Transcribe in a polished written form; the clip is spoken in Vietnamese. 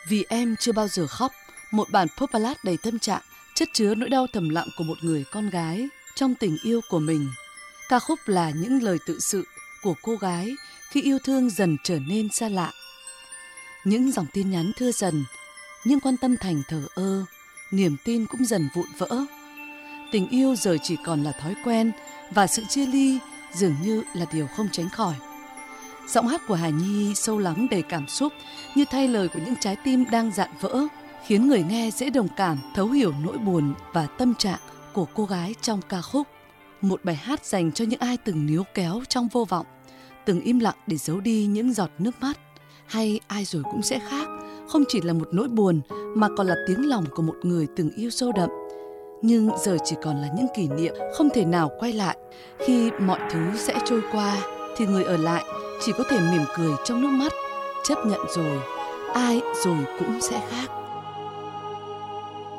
Vì em chưa bao giờ khóc, một bản pop ballad đầy tâm trạng, chất chứa nỗi đau thầm lặng của một người con gái trong tình yêu của mình. Ca khúc là những lời tự sự của cô gái khi yêu thương dần trở nên xa lạ. Những dòng tin nhắn thưa dần, nhưng quan tâm thành thờ ơ, niềm tin cũng dần vụn vỡ. Tình yêu giờ chỉ còn là thói quen và sự chia ly dường như là điều không tránh khỏi. Giọng hát của Hà Nhi sâu lắng đầy cảm xúc, như thay lời của những trái tim đang dạn vỡ, khiến người nghe dễ đồng cảm, thấu hiểu nỗi buồn và tâm trạng của cô gái trong ca khúc. Một bài hát dành cho những ai từng níu kéo trong vô vọng, từng im lặng để giấu đi những giọt nước mắt. Hay ai rồi cũng sẽ khác, không chỉ là một nỗi buồn mà còn là tiếng lòng của một người từng yêu sâu đậm. Nhưng giờ chỉ còn là những kỷ niệm không thể nào quay lại. Khi mọi thứ sẽ trôi qua thì người ở lại chỉ có thể mỉm cười trong nước mắt, chấp nhận rồi, ai rồi cũng sẽ khác.